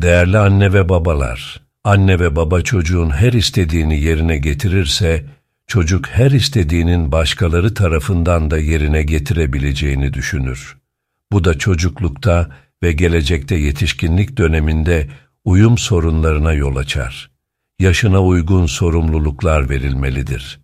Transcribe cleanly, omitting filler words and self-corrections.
Değerli anne ve babalar, anne ve baba çocuğun her istediğini yerine getirirse, çocuk her istediğinin başkaları tarafından da yerine getirebileceğini düşünür. Bu da çocuklukta ve gelecekte yetişkinlik döneminde uyum sorunlarına yol açar. Yaşına uygun sorumluluklar verilmelidir.